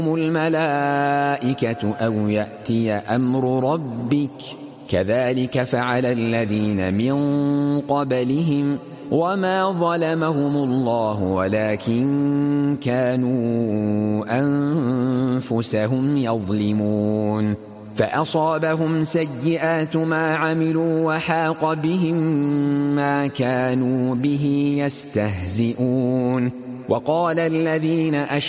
الملائكة أو يأتي أمر ربك كذلك فعل الذين من قبلهم وما ظلمهم الله ولكن كانوا أنفسهم يظلمون فأصابهم سيئات ما عملوا وحاق بهم ما كانوا به يستهزئون وقال الذين